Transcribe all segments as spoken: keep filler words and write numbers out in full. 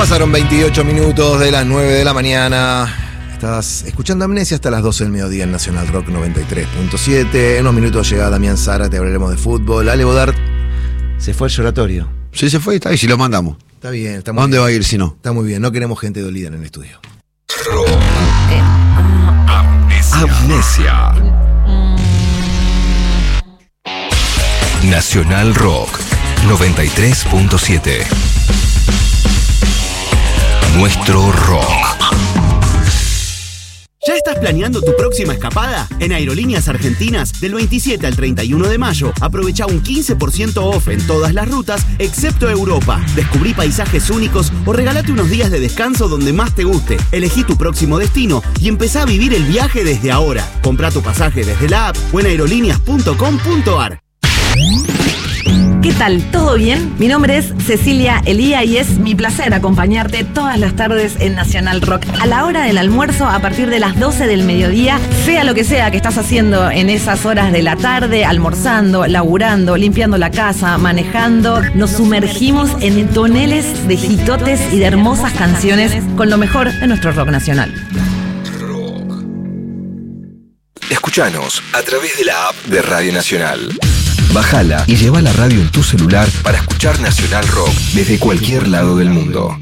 Pasaron veintiocho minutos de las nueve de la mañana. Estás escuchando Amnesia hasta las doce del mediodía en Nacional Rock noventa y tres punto siete. En unos minutos llega Damián Zara, te hablaremos de fútbol. Ale Bodart se fue al lloratorio. Sí, se fue y está ahí, si lo mandamos. Está bien, está muy ¿Dónde bien. va a ir si no? Está muy bien, no queremos gente dolida en el estudio. Amnesia. Nacional Rock noventa y tres punto siete. Nuestro rock. ¿Ya estás planeando tu próxima escapada? En Aerolíneas Argentinas, del veintisiete al treinta y uno de mayo, aprovecha un quince por ciento off en todas las rutas, excepto Europa. Descubrí paisajes únicos o regalate unos días de descanso donde más te guste. Elegí tu próximo destino y empezá a vivir el viaje desde ahora. Comprá tu pasaje desde la app o en aerolíneas punto com punto ar. ¿Qué tal? ¿Todo bien? Mi nombre es Cecilia Elía y es mi placer acompañarte todas las tardes en Nacional Rock. A la hora del almuerzo, a partir de las doce del mediodía, sea lo que sea que estás haciendo en esas horas de la tarde, almorzando, laburando, limpiando la casa, manejando, nos sumergimos en toneles de hitotes y de hermosas canciones con lo mejor de nuestro rock nacional. Escuchanos a través de la app de Radio Nacional. Bájala y lleva la radio en tu celular para escuchar Nacional Rock desde cualquier lado del mundo.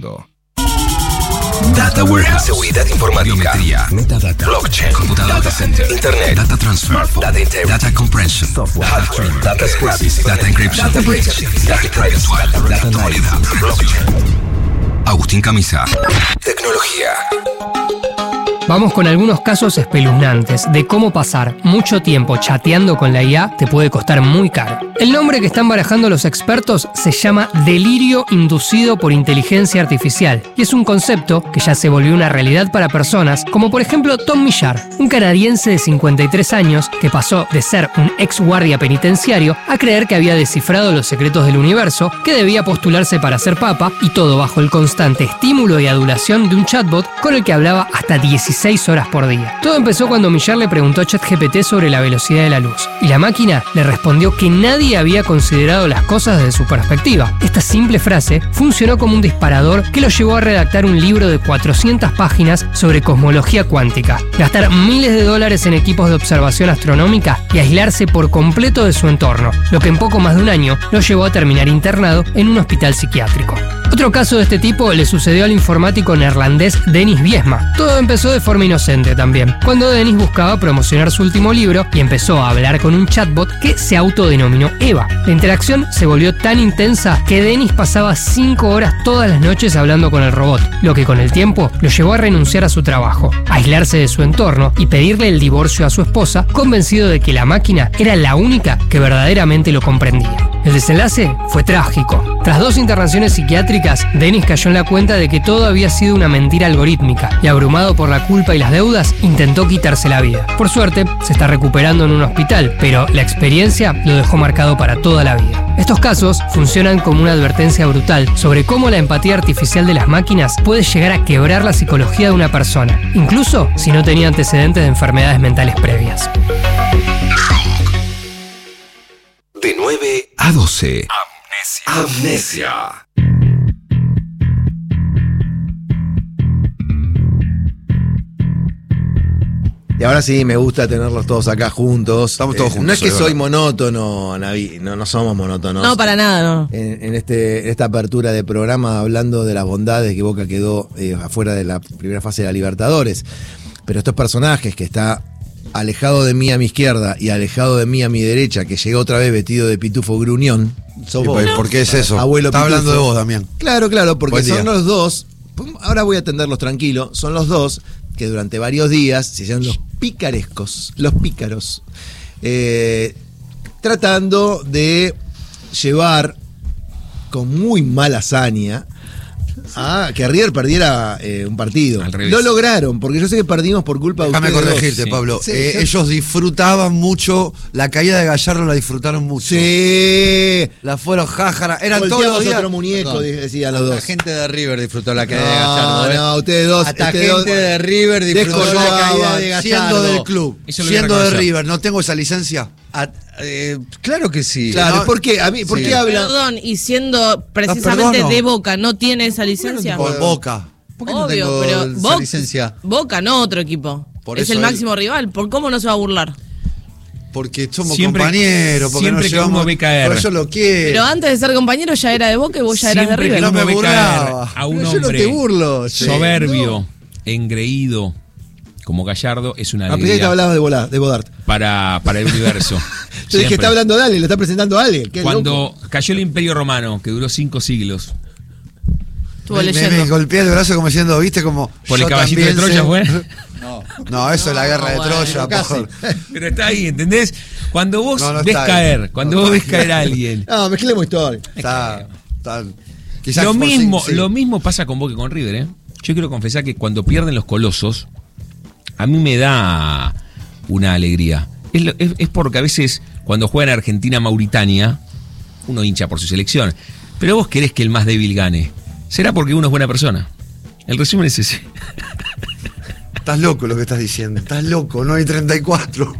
Data Warehouse, seguridad informática, metadata, blockchain, data center, internet, data transfer, data integration, data compression, hardware, data scraps, data encryption, data bridge, data virtual, data actualidad, blockchain. Agustín Camisa. Tecnología. Vamos con algunos casos espeluznantes de cómo pasar mucho tiempo chateando con la I A te puede costar muy caro. El nombre que están barajando los expertos se llama delirio inducido por inteligencia artificial y es un concepto que ya se volvió una realidad para personas como por ejemplo Tom Millard, un canadiense de cincuenta y tres años que pasó de ser un ex guardia penitenciario a creer que había descifrado los secretos del universo, que debía postularse para ser papa y todo bajo el constante estímulo y adulación de un chatbot con el que hablaba hasta dieciséis horas por día. Todo empezó cuando Millard le preguntó a ChatGPT sobre la velocidad de la luz y la máquina le respondió que nadie había considerado las cosas desde su perspectiva. Esta simple frase funcionó como un disparador que lo llevó a redactar un libro de cuatrocientas páginas sobre cosmología cuántica, gastar miles de dólares en equipos de observación astronómica y aislarse por completo de su entorno, lo que en poco más de un año lo llevó a terminar internado en un hospital psiquiátrico. Otro caso de este tipo le sucedió al informático neerlandés Dennis Biesma. Todo empezó de forma inocente también, cuando Dennis buscaba promocionar su último libro y empezó a hablar con un chatbot que se autodenominó Eva. La interacción se volvió tan intensa que Dennis pasaba cinco horas todas las noches hablando con el robot, lo que con el tiempo lo llevó a renunciar a su trabajo, aislarse de su entorno y pedirle el divorcio a su esposa, convencido de que la máquina era la única que verdaderamente lo comprendía. El desenlace fue trágico. Tras dos internaciones psiquiátricas, Dennis cayó en la cuenta de que todo había sido una mentira algorítmica y, abrumado por la culpa y las deudas, intentó quitarse la vida. Por suerte, se está recuperando en un hospital, pero la experiencia lo dejó marcado para toda la vida. Estos casos funcionan como una advertencia brutal sobre cómo la empatía artificial de las máquinas puede llegar a quebrar la psicología de una persona, incluso si no tenía antecedentes de enfermedades mentales previas. De nueve a doce. Amnesia. Amnesia. Y ahora sí, me gusta tenerlos todos acá juntos. Estamos todos eh, juntos. No es que de soy verdad. monótono, Navi, no, no somos monótonos. No, para nada, no. En, en este, esta apertura de programa hablando de las bondades que Boca quedó eh, afuera de la primera fase de la Libertadores. Pero estos personajes que está alejado de mí a mi izquierda y alejado de mí a mi derecha, que llegó otra vez vestido de pitufo gruñón. ¿Y por, ¿Por qué es eso? Abuelo Está pitufo. hablando de vos, Damián. Claro, claro, porque Buen día. son los dos. Ahora voy a atenderlos tranquilo. Son los dos que durante varios días se hicieron los picarescos, los pícaros, eh, tratando de llevar con muy mala hazaña a que River perdiera eh, un partido. Lo lograron, porque yo sé que perdimos por culpa de Déjame ustedes corregirte, dos. Pablo. Sí, Eh, sí. ellos disfrutaban mucho, la caída de Gallardo la disfrutaron mucho. Sí. La fueron jájara. Eran todos Volteamos los días. otro muñeco, Perdón. decían los La dos. gente de River disfrutó la caída No, de Gallardo. ¿eh? no, ustedes dos. Hasta ustedes gente dos de River disfrutó la caída de Gallardo. Siendo del club, Eso lo voy a siendo de reconocer. River, ¿no tengo esa licencia? A- eh, claro que sí. Claro, No, ¿por qué? A mí, ¿por sí. qué hablan? Perdón, y siendo precisamente perdono. de Boca, ¿no tiene esa esa licencia? Por Boca. ¿Por qué no Obvio, tengo pero esa Boca, licencia? Boca, no otro equipo. Por es eso el él- máximo rival. ¿Por cómo no se va a burlar? Porque somos Siempre- compañeros, porque siempre nos que llevamos. uno ve caer. Por eso lo quiero. Pero antes de ser compañero ya era de Boca y vos ya eras de Siempre que River. no uno me ve burlaba. caer a un Pero yo no hombre te burlo, sí. soberbio, engreído, como Gallardo, es una Ah, pensé que te alegría hablabas de, Bola- de Bodart. para, para el universo. Yo dije, Siempre. está hablando de Ale, lo está presentando a Ale. Qué Cuando loco. cayó el Imperio Romano, que duró cinco siglos, Estuvo me, me, leyendo. me golpeé el brazo como diciendo, viste, como. por el yo caballito de también Troya sé- fue. No. No, eso es la guerra No, de bueno, Troya, casi. por- Pero está ahí, ¿entendés? Cuando vos No, no ves está ahí. caer, cuando No vos está ves caer a alguien. No, mezclemos historia. Está, está- quizás Lo por mismo, sí, sí. lo mismo pasa con Boca y con River, ¿eh? Yo quiero confesar que cuando pierden los colosos, a mí me da una alegría. Es, lo- es- es porque a veces cuando juegan Argentina-Mauritania, uno hincha por su selección, pero vos querés que el más débil gane. Será porque uno es buena persona. El resumen es ese. Estás loco lo que estás diciendo. Estás loco, no hay treinta y cuatro.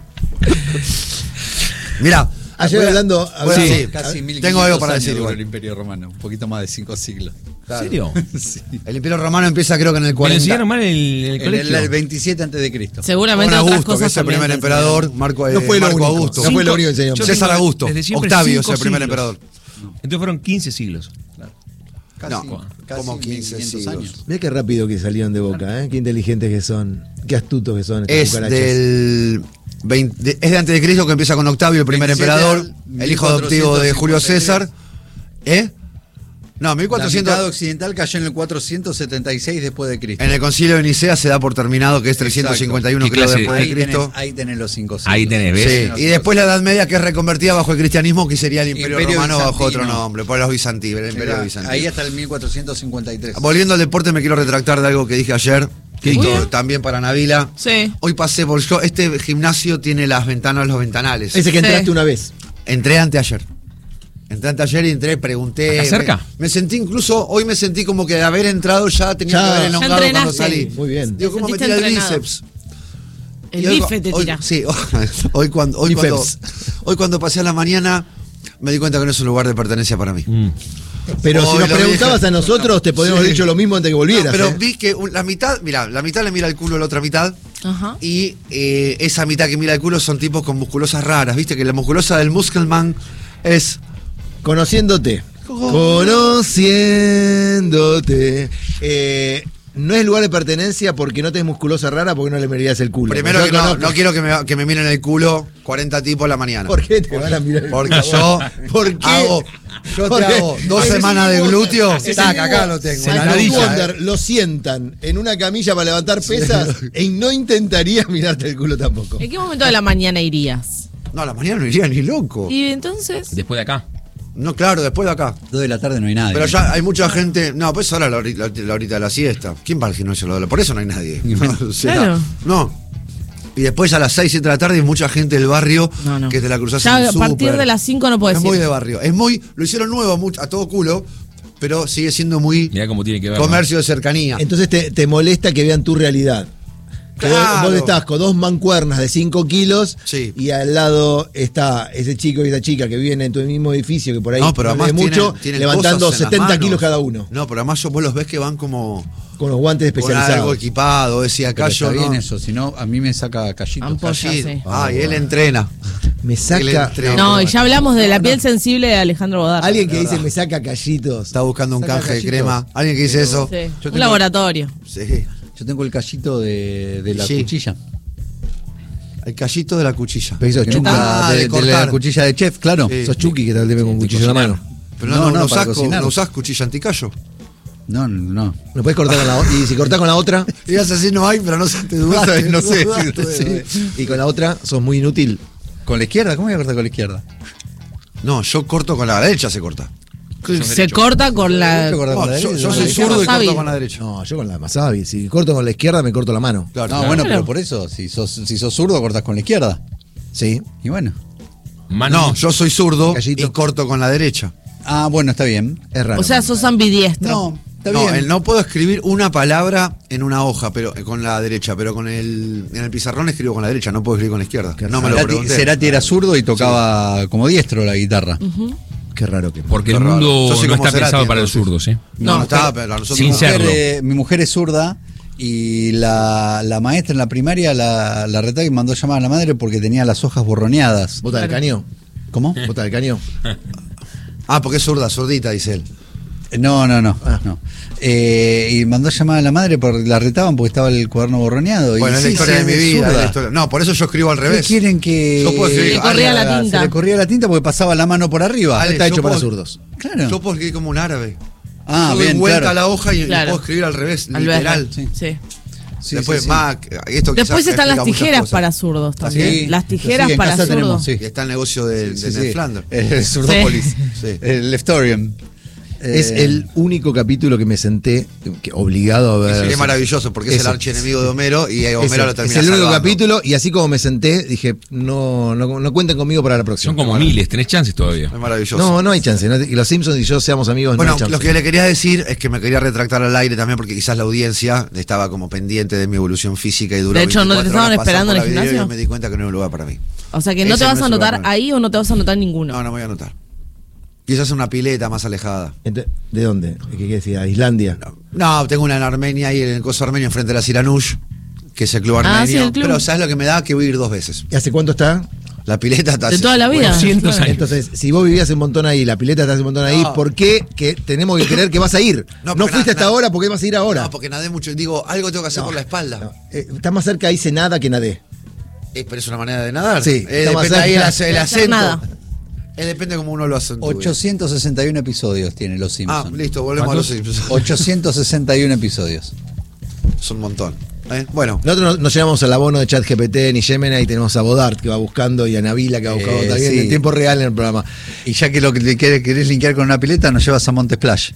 Mirá, Ayer voy a- hablando- voy a- hablando- sí, Casi mil tengo algo para años decir duró igual. el Imperio Romano, un poquito más de cinco siglos. ¿En serio? Sí. El Imperio Romano empieza creo que en el Me lo cuarenta. enseñaron mal en el, en el En colegio. el, el veintisiete antes de Cristo. Seguramente Con otras Augusto, que cosas es el también primer te emperador, Marco, No fue lo Marco único. Augusto. No fue lo Cinco- único que enseñamos. yo César tengo Augusto, desde siempre Octavio cinco es el primer siglos. emperador. Entonces fueron quince siglos. Casi, No, casi como quince mil quinientos siglos. años. Mirá qué rápido que salieron de Boca, ¿eh? Qué inteligentes que son. Qué astutos que son estas Es cucarachas. del veinte de- es de antes de Cristo, que empieza con Octavio, el primer veintisiete emperador, al el hijo adoptivo de Julio César. ¿Eh? No, mil La cuatrocientos. mitad occidental cayó en el cuatrocientos setenta y seis después de Cristo. En el concilio de Nicea se da por terminado, que es trescientos cincuenta y uno, ¿Qué creo, clase? después de ahí, tenés, Cristo. ahí tenés los cinco siglos. Ahí tenés, ¿ves? Sí, y después la Edad Media, que es reconvertida bajo el cristianismo, que sería el Imperio, Imperio Romano bajo otro bizantino. nombre, por los bizantinos, el Imperio Era- bizantino. ahí hasta el mil cuatrocientos cincuenta y tres. Volviendo al deporte, me quiero retractar de algo que dije ayer, ¿Qué esto dijiste? también para Navila. Sí. Hoy pasé por yo, este gimnasio tiene las ventanas, los ventanales. Ese que Sí. entraste una vez. Entré anteayer. Entré anteayer y entré, pregunté. ¿Acá cerca? Me, me sentí incluso, hoy me sentí como que de haber entrado ya tenía Ya. que haber Ya elongado cuando entrenaste. salí. Muy bien. Digo, ¿cómo me Sentiste tira el entrenado. bíceps? El Y hoy- bife te hoy- tira. Sí, hoy cuando, hoy, cuando, Bíceps. hoy cuando pasé a la mañana me di cuenta que no es un lugar de pertenencia para mí. Mm. Pero Hoy si nos lo preguntabas dije. a nosotros, te podríamos Sí. haber dicho lo mismo antes que volvieras. No, pero ¿eh? vi que un- la mitad, mira, la mitad le mira el culo a la otra mitad. Ajá. Y eh, esa mitad que mira el culo son tipos con musculosas raras. Viste que la musculosa del Muskelman es. Conociéndote. Conociéndote. Eh, no es lugar de pertenencia porque no tenés musculosa rara, porque no le mirarías el culo. Primero Yo que no, conozco- no quiero que me, que me miren el culo cuarenta tipos a la mañana. ¿Por qué te van a mirar el Porque culo? yo ¿Por qué? hago, yo te Porque hago dos ese semanas de mismo- glúteo, ese tac, mismo- acá lo tengo. a en la Stevie nariz, Wonder eh. lo sientan en una camilla para levantar pesas y no intentaría mirarte el culo tampoco. ¿En qué momento de la mañana irías? No, a la mañana no iría ni loco. Y entonces, Después de acá. No, claro, después de acá. Dos de la tarde no hay nadie. Pero ya hay mucha gente. No, pues ahora la horita, la, la horita de la siesta. ¿Quién va al gimnasio? a la hora? Por eso no hay nadie. No, o sea, Claro. no. Y después a las seis, siete de la tarde hay mucha gente del barrio No, no. que te la cruzas ya en a partir súper. de las cinco no puedes Es ir. muy de barrio. Es muy. Lo hicieron nuevo mucho- a todo culo, pero sigue siendo muy Mirá cómo tiene que ver. ¿no? comercio de cercanía. Entonces te, te molesta que vean tu realidad. Que vos- Claro. Vos estás con dos mancuernas de cinco kilos Sí. y al lado está ese chico y esa chica que viven en tu mismo edificio, que por ahí No, pero no además lee mucho, tienen- tienen levantando cosas en las setenta manos. kilos cada uno, No, pero además yo- vos los ves que van como con los guantes con algo especializados. equipado. Decía acá Pero yo está no. bien eso, si no, a mí me saca callito. Ampolla, Sí. sí. Ay, él entrena. Me Él saca. entrena. No, y ya hablamos de la piel sensible de Alejandro Bodar. Alguien que dice me saca callitos. Está buscando un Saca canje de callito. crema. ¿Alguien que dice eso? Sí. Yo Un tengo- laboratorio. Sí. Yo tengo el callito de, de la Sí. cuchilla. El callito de la cuchilla. Pero eso es Que chuki. Ah, nunca- de de, de cortar. la cuchilla de chef, claro. Sí. Sos chuki que tal vez con cuchillo en la mano. Pero no, No, no, no, no para usás, co- cocinar. no usás cuchilla anticallo. No, no. ¿Me puedes cortar con la otra? Y si cortás con la otra, Ibas así no hay, pero no sé, te dudaste. No sé, dudaste. sí. y con la otra sos muy inútil. ¿Con la izquierda? ¿Cómo voy a cortar con la izquierda? No, yo corto con la derecha, se corta. Se corta con la. Yo corto con No, la yo, derecha. yo Con soy la izquierda zurdo y está corto bien. con la derecha. No, yo con la más hábil. Si corto con la izquierda, me corto la mano. Claro. No, bueno, Claro. pero por eso, si sos, si sos zurdo, cortas con la izquierda. Sí. Y bueno. Mano, No, yo soy zurdo Callito. y corto con la derecha. Ah, bueno, está bien. Es raro. O sea, sos ambidiestro. No, está no, bien. el- no puedo escribir una palabra en una hoja, pero eh, con la derecha, pero con el en el pizarrón escribo con la derecha, no puedo escribir con la izquierda. No me lo Cerati, pregunté. Cerati era zurdo y tocaba como diestro la guitarra. Qué Qué raro que. Porque Qué el raro. mundo Yo soy no como está Cerati, pensado para los entonces. zurdos, ¿eh? No, no, No, estaba, pero- pero nosotros Sin mi, mujer, serlo. eh, mi mujer es zurda y la, la maestra en la primaria la, la retaba y mandó llamar a la madre porque tenía las hojas borroneadas. ¿Bota del caño? ¿Cómo? ¿Bota del caño? Ah, porque es zurda, zurdita, dice él. No, no, no. Ah. no. Eh, y mandó llamar a la madre porque la retaban porque estaba el cuaderno borroneado. Bueno, y es la sí, historia sí, de mi es vida. zurda. es la historia- No, por eso yo escribo al ¿Qué revés. quieren que Yo puedo escribir- Le corría la Ale, tinta. Se le corría la tinta porque pasaba la mano por arriba. Ale, Está yo hecho para puedo- zurdos. Claro. Yo puedo escribir como un árabe. Ah, yo doy bien, vuelta claro. a la hoja y, y Claro. puedo escribir al revés, Al literal. verlo. Sí. Sí, Después, sí, sí. más, esto Después quizás están las explica muchas tijeras cosas. para zurdos también. Sí. Las tijeras Sí, en para casa zurdos. tenemos, sí. Y está el negocio de, Sí, de sí, Ned sí. Flanders. El Surdópolis. Sí. El Leftorium. Es Eh, el único capítulo que me senté que, obligado a ver. Es, es maravilloso porque es Ese. el archienemigo de Homero y Homero Ese. lo termina Es el único salvando. capítulo y así como me senté, dije, no, no, no cuenten conmigo para la próxima. Son como Bueno. miles, tenés chances todavía. Es maravilloso. No, no hay chance. no- y los Simpsons y yo seamos amigos, Bueno, no hay chance. lo que le quería decir es que me quería retractar al aire también porque quizás la audiencia estaba como pendiente de mi evolución física y duró De hecho, ¿no te veinticuatro estaban horas pasar esperando por en el la vidriera gimnasio? Y me di cuenta que no era un lugar para mí. O sea que no Ese te vas no a es el lugar anotar para mí. ahí o no te vas a anotar ninguno. No, no me voy a anotar. Quizás una pileta más alejada. Ente- ¿De dónde? ¿Qué, qué decía? ¿Islandia? No, no, tengo una en Armenia ahí en el coso armenio enfrente de la Siranush, que es el club Ah, armenio. sí, el club. Pero ¿sabes lo que me da? Que voy a ir dos veces. ¿Y hace cuánto está? La pileta está De hace- toda la vida. doscientos años. Entonces, si vos vivías un montón ahí, la pileta está hace un montón ahí, No. ¿por qué que tenemos que creer que vas a ir? No, No, porque fuiste na- hasta na- ahora, ¿por qué vas a ir ahora? No, porque nadé mucho. Digo, algo tengo que hacer por la espalda. No, eh, está más cerca hice nada que nadé. Eh, pero es una manera de nadar. Sí, Eh, está más depende ahí el, cerca. ac- el De hacer acento. nada. Eh, depende como uno lo hace. ochocientos sesenta y uno episodios tiene Los Ah, Simpsons. listo, volvemos a los ¿Cuántos? Simpsons. ochocientos sesenta y uno episodios. Es un montón. ¿eh? Bueno, Nosotros no, no llegamos al abono de ChatGPT ni Gemini y tenemos a Bodart que va buscando y a Navila que va buscando Eh, también sí. en tiempo real en el programa. Y ya que lo que le querés, querés linkear con una pileta, nos llevas a Monte Splash.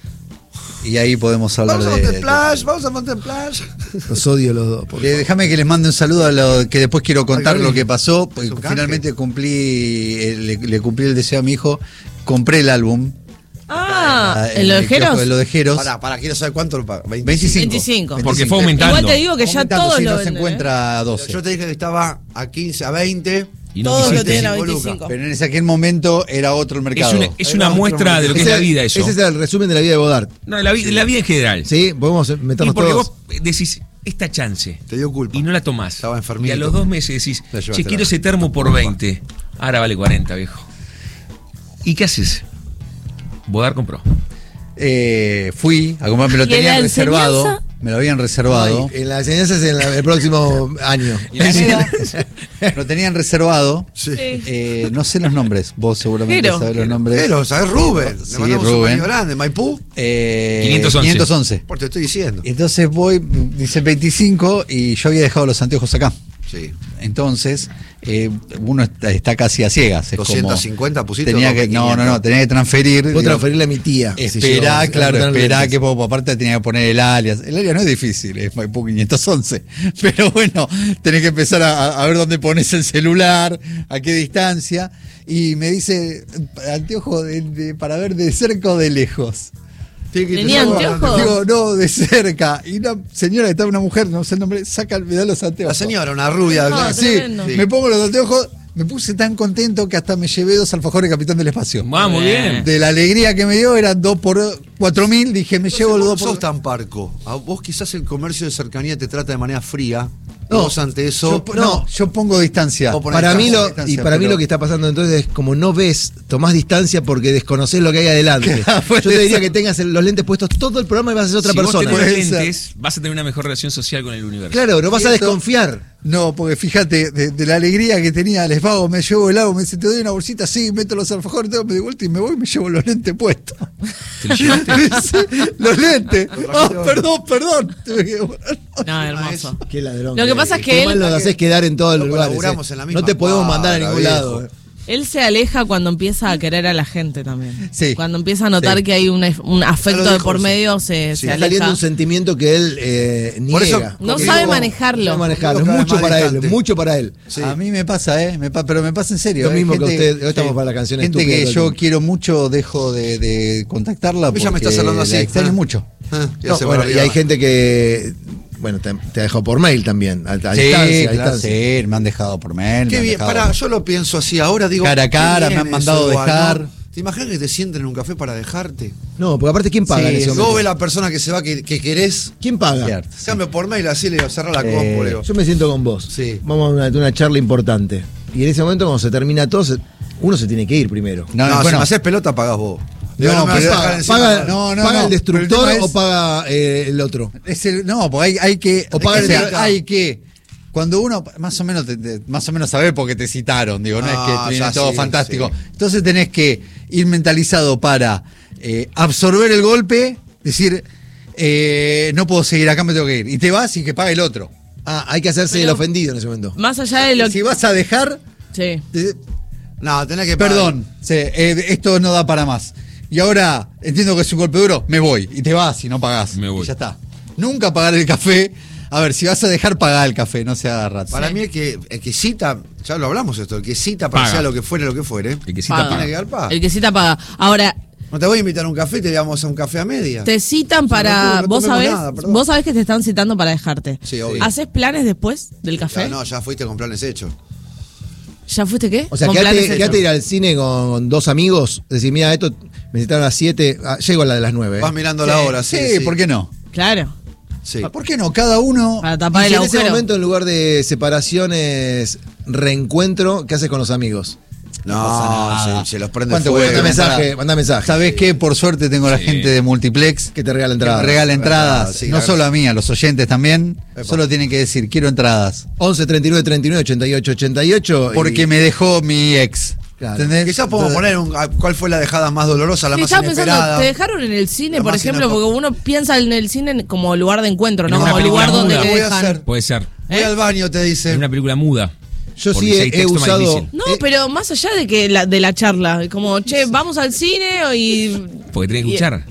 Y ahí podemos hablar vamos a de. Mountain Splash, vamos a Mountain Splash. Los odio los dos. por Eh, favor. déjame que les mande un saludo a lo que después quiero contar Ay, lo que pasó. es Porque un canje. finalmente cumplí, eh, le, le cumplí el deseo a mi hijo. Compré el álbum. Ah, en ¿en lo de el kiosco Jeros? de lo de Jeros. Para, para, quiero saber cuánto lo paga. veinticinco. veinticinco. Porque fue aumentando. Igual te digo que ya Aumentando, todos sí, lo no se venden, ¿eh? encuentra a doce. Yo te dije que estaba a quince, a veinte. Y no Todos lo quisiste. tienen a veinticinco veinticinco. Pero en ese aquel momento era otro el Es mercado. una, es Ahí una va, muestra otro de lo que es Ese la vida eso. Ese es el resumen de la vida de Bodart. No, la, vi- la vida en general. ¿Sí? Podemos Y meternos porque todos. vos decís, esta chance. Te dio culpa. Y no la tomás. Estaba enfermito. Y a los dos meses decís, La llevaste che, quiero la- ese termo por veinte. Ahora vale cuarenta, viejo. ¿Y qué haces? Bodart compró. Eh, fui a comprar, me lo ¿Y en la tenían reservado. enseñanza? Me lo habían reservado. Ay, en la enseñanza es en la- el próximo año. Lo tenían reservado. Sí. Eh, no sé los nombres. Vos seguramente Jero. sabés los nombres. Pero, ¿sabes Rubén? Sí, Le mandamos un Rubén. cariño grande. Maipú. Eh, quinientos once. quinientos once. Por te estoy diciendo. Y entonces voy, dice veinticinco y yo había dejado los anteojos acá. Sí. Entonces, eh, uno está, está casi a ciegas. Es doscientos cincuenta como, pusiste. tenía que, no, no, no, tenía que transferir. Puedo digo, transferirle a mi tía. si Esperá, llego a- claro, a tener esperá lentes. que puedo, aparte tenía que poner el alias. El alias no es difícil, es Maipú quinientos once. Pero bueno, tenés que empezar a, a ver dónde pones el celular, a qué distancia. Y me dice, anteojo de- de- para ver de cerca o de lejos. ¿Tenía anteojos? Digo, no, de cerca. Y una señora que estaba, una mujer, no sé el nombre, saca, me da los La anteojos. señora, una rubia. No, blanca. Sí, tremendo. me pongo los anteojos, me puse tan contento que hasta me llevé dos alfajores Capitán del Espacio. Ah, muy bien. De la alegría que me dio, eran dos por cuatro mil, dije, me llevo los Vos dos sos por... tan parco. A vos quizás el comercio de cercanía te trata de manera fría. No, No, vos ante eso. Yo, no, yo pongo distancia. Vos ponés Para mí distancia, lo, distancia, y para mí pero- lo que está pasando entonces es como no ves, tomás distancia porque desconocés lo que hay adelante. Claro, Yo puede te diría ser. que tengas el- los lentes puestos todo el programa y vas a ser otra si vos persona. tenés Puede ser. lentes, vas a tener una mejor relación social con el universo. Claro, no vas Y a esto- desconfiar. No, porque fíjate, de, de la alegría que tenía, les pago, me llevo el agua, me dice, te doy una bolsita, sí, meto los alfajores, tengo, me doy vuelta y me voy y me llevo los lentes puestos. ¿Te lo llevaste? Sí, los lentes. Ah, perdón, perdón. Tuve que- No, hermoso. Qué ladrón. Lo que pasa es que Qué él- mal lo haces quedar en todos los No lugares. colaboramos eh. en la misma No te podemos mandar a cuadra, ningún viejo. lado. eh. Él se aleja cuando empieza a querer a la gente también. Sí. Cuando empieza a notar Sí. que hay un, un Ya afecto lo de dijo por eso. medio, se, Sí. se Está aleja. saliendo un sentimiento que él eh, niega. Por eso- No Porque sabe digo, manejarlo. No sabe manejarlo. Es Cada vez mucho más para él, distante. mucho para él. Sí. A mí me pasa, ¿eh? Me pa- pero me pasa en serio. Lo ¿eh? mismo que Gente- usted. Hoy estamos para la canción Gente estúpida que todo el yo tiempo. quiero mucho, dejo de, de contactarla. A mí ya me porque estás hablando así. la extraño Ah. mucho. Ah, ya No, se bueno, va y arriba. hay gente que, bueno, te, te ha dejado por mail también, a, a Sí, distancia, a claro, distancia. sí, me han dejado por mail. me Qué han bien, dejado- pará, yo lo pienso así. Ahora digo. Cara a qué cara, bien me han mandado eso igual, dejar. ¿no? ¿Te imaginas que te sienten en un café para dejarte? No, porque aparte, ¿quién paga Sí, en ese vos momento? Vos ves la persona que se va que, que querés. ¿Quién paga? Cierto. Cambio por mail así, le digo, cerra la Eh, compu, le digo. Yo me siento con vos. Sí. Vamos a una, una charla importante. Y en ese momento, cuando se termina todo, se- uno se tiene que ir primero. No, No, bueno, si me haces pelota, pagás vos. Digo, No, me pero vas a ¿Paga, dejar encima. paga- No, no, paga no, el pero el destructor tema es- o paga eh, el otro? Es el- no, porque hay, hay que. O paga o sea, el- hay que. Cuando uno más o menos te, te- más o menos sabe porque te citaron, digo, no Ah, es que viene ya todo sí, fantástico. sí. Entonces tenés que ir mentalizado para eh, absorber el golpe, decir, eh, no puedo seguir acá, me tengo que ir. Y te vas y que pague el otro. Ah, hay que hacerse Pero- el ofendido en ese momento. Más allá de lo Si que. vas a dejar, Sí. te- No, tenés que pagar. perdón, sí, eh, esto no da para más. Y ahora entiendo que es un golpe duro, me voy. Y te vas y no pagás. Me voy. Y ya está. Nunca pagar el café. A ver, si vas a dejar, pagar el café, no sea rato. Para Sí. mí el que, el que cita, ya lo hablamos esto, el que cita para Paga. sea lo que fuere, lo que fuere. El que cita Paga. Tiene paga. que dar paga. El que cita paga. Ahora, No te voy a invitar a un café, te llevamos a un café a media. te citan no para. tomemos vos sabés. nada, perdón. vos sabés que te están citando para dejarte. Sí, obvio. ¿Haces planes después del café? Ya, no, ya fuiste con planes hechos. ¿Ya fuiste qué? O sea, Con quédate, planes hechos. quédate ir al cine con, con dos amigos. Decir, mira, esto me citaron a las siete. Ah, llego a la de las nueve. Vas mirando la hora, sí. Sí, ¿por qué no? Claro. Sí. ¿Por qué no? Cada uno. Para Y tapar si el en ese agujero. momento, en lugar de separaciones, reencuentro, ¿qué haces con los amigos? No, se, se los prende ¿Cuánto fuego. Manda Bueno, mensaje, entrada. manda mensaje. ¿Sabés qué? Por suerte tengo a la Sí. gente de Multiplex Que te regala que entrada. me regala entradas. Sí, no claro. solo a mí, a los oyentes también. Epa. Solo tienen que decir, quiero entradas. once treinta y nueve treinta y nueve ochenta y ocho ochenta y ocho. Porque y- me dejó mi ex. Claro. ¿Entendés? Quizás podemos Entonces, poner un, a- cuál fue la dejada más dolorosa, la Sí, más estaba pensando, inesperada. te dejaron en el cine, La por más ejemplo, inesper- porque uno piensa en el cine como lugar de encuentro, no En una como película lugar donde muda. te Voy a dejan. hacer- Puede ser. Voy ¿Eh? al baño, te Es dice. una película muda. Yo Porque sí si he, hay he texto, más usado. difícil. No, eh, pero más allá de que la, de la charla, como, che, vamos al cine y. Porque tenés que y- escuchar.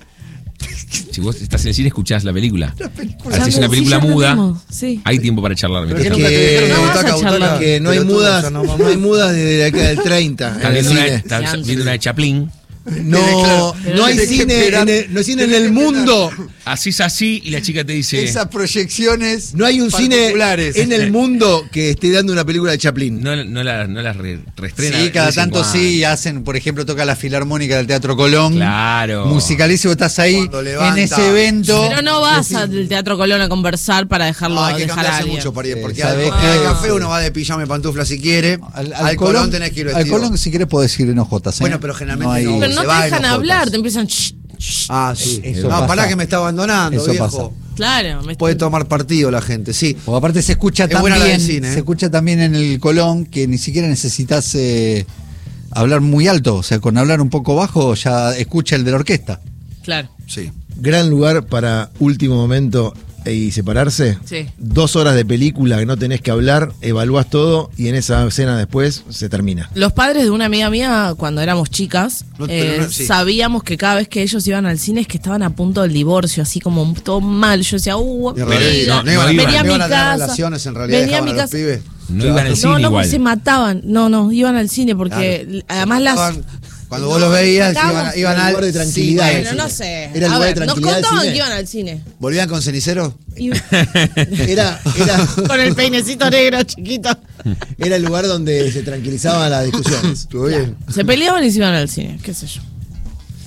Si vos estás en el cine, escuchás la película. Ya Así es me- una película sí, ya muda. entendimos, sí. Hay tiempo para charlar. Pero ¿me que entendés? nunca te que- dijeron No butaca, vas a charlar. butaca. que no hay Pelotudo, mudas, ya no, no, mamá. hay mudas desde la década del treinta Estás en el viendo una, cine. estás Ya, viendo una de Chaplin. No, Claro. no hay Tenés que cine, esperar. en el, no hay cine en el mundo. Haces así y la chica te dice. Esas proyecciones. No hay un cine particulares. en el mundo que esté dando una película de Chaplin. No, no la, no la re- reestrena. Sí, de cada vez en tanto cuando. sí hacen, por ejemplo, toca la Filarmónica del Teatro Colón. Claro. Musicalísimo, estás ahí Cuando levanta. en ese evento. Pero no vas al Teatro Colón a conversar para dejarlo No, hay que dejar a cambiarse alguien. mucho para ir, Sí, porque al, ¿sabés al qué? café uno va de pijama y pantufla si quiere. Al, Al, al Colón, tenés que ir al vestido. Colón, si querés, podés ir en ojotas. ¿eh? Bueno, pero generalmente hay- no. Pero no Se te va en dejan ojotas. hablar, te empiezan. "Shh, shh". Ah, sí. Eso no, pasa. pará que me está abandonando, Eso viejo. pasa. Claro, me Puede tomar partido la gente, sí. Porque aparte se escucha Es buena la también, del cine, ¿eh? se escucha también en el Colón que ni siquiera necesitas eh, hablar muy alto, o sea, con hablar un poco bajo ya escucha el de la orquesta. Claro. Sí. Gran lugar para último momento y separarse. Sí. Dos horas de película que no tenés que hablar, evalúas todo y en esa escena después se termina. Los padres de una amiga mía, cuando éramos chicas, No, eh, pero no, sí. sabíamos que cada vez que ellos iban al cine es que estaban a punto del divorcio, así como todo mal. Yo decía, uh, Y en realidad, mira, no, no iban, venía a no mi iban a tener casa. relaciones, en realidad venía a dejaban mi a los casa. pibes. No iban al cine No, no, igual. porque se mataban. No, no, iban al cine porque Claro. además las. Estaban- Cuando vos los veías, Estábamos- iban, iban Era un al lugar de tranquilidad. cine. el Bueno, no cine. sé. Era el A lugar ver, de nos tranquilidad del contaban cine. que iban al cine. ¿Volvían con cenicero? Y- Era, era, con el peinecito negro chiquito. era el lugar donde se tranquilizaban las discusiones. Estuvo bien. Se peleaban y se iban al cine, qué sé yo.